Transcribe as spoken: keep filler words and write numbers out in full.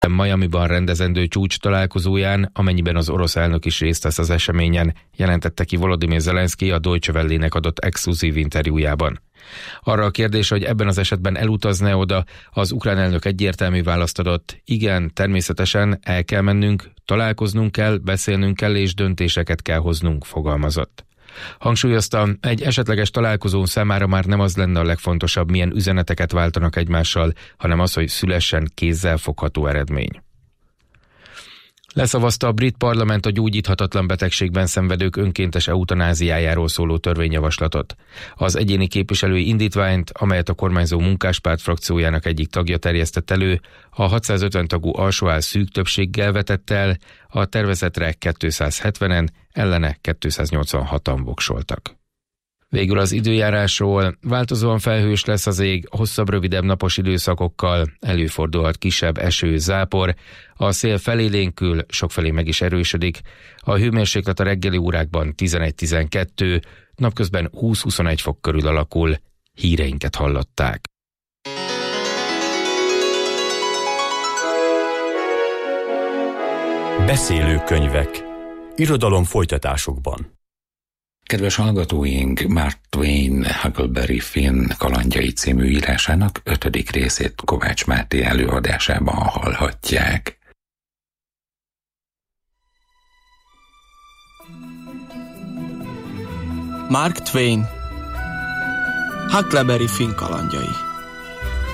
Miamiban rendezendő csúcs találkozóján, amennyiben az orosz elnök is részt vesz az eseményen, jelentette ki Volodymyr Zelenszky a Deutsche Welle-nek adott exkluzív interjújában. Arra a kérdés, hogy ebben az esetben elutazna oda, az ukrán elnök egyértelmű választ adott: igen, természetesen el kell mennünk, találkoznunk kell, beszélnünk kell és döntéseket kell hoznunk, fogalmazott. Hangsúlyozta, egy esetleges találkozón számára már nem az lenne a legfontosabb, milyen üzeneteket váltanak egymással, hanem az, hogy szülessen kézzelfogható eredmény. Leszavazta a brit parlament a gyógyíthatatlan betegségben szenvedők önkéntes eutanáziájáról szóló törvényjavaslatot. Az egyéni képviselői indítványt, amelyet a kormányzó Munkáspárt frakciójának egyik tagja terjesztett elő, a hatszázötven tagú alsóház szűk többséggel vetett el, a tervezetre kétszázhetvenen, ellene kétszáznyolcvanhatan voksoltak. Végül az időjárásról: változóan felhős lesz az ég, hosszabb, rövidebb napos időszakokkal, előfordulhat kisebb eső, zápor, a szél felélénkül, sokfelé meg is erősödik, a hőmérséklet a reggeli órákban tizenegy-tizenkettő, napközben húsz-huszonegy fok körül alakul. Híreinket hallották. Beszélőkönyvek. Irodalom folytatásokban. Kedves hallgatóink, Mark Twain Huckleberry Finn kalandjai című írásának ötödik részét Kovács Máté előadásában hallhatják. Mark Twain Huckleberry Finn kalandjai.